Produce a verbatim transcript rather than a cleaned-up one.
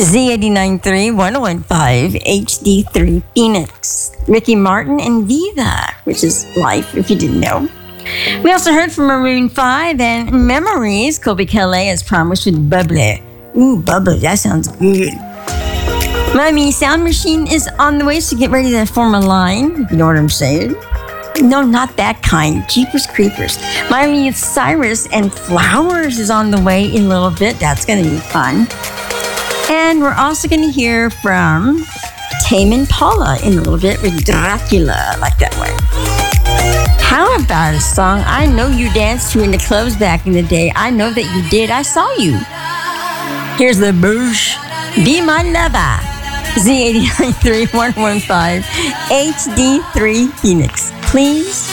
Z eighty-nine point three, one oh one point five, H D three Phoenix. Ricky Martin and Viva, which is life, if you didn't know. We also heard from Maroon five and Memories, Colby Calais as promised with Bubble. Ooh, Bubble, that sounds good. Miami Sound Machine is on the way, so get ready to form a line, if you know what I'm saying. No, not that kind. Jeepers Creepers. Miami Cyrus and Flowers is on the way in a little bit. That's going to be fun. And we're also going to hear from Tame Impala in a little bit with Dracula. I like that one. How about a song I know you danced to in the clubs back in the day? I know that you did. I saw you. Here's the Bush. Be My Lover. Z eighty-nine point three, one oh one point five, H D three Phoenix. Please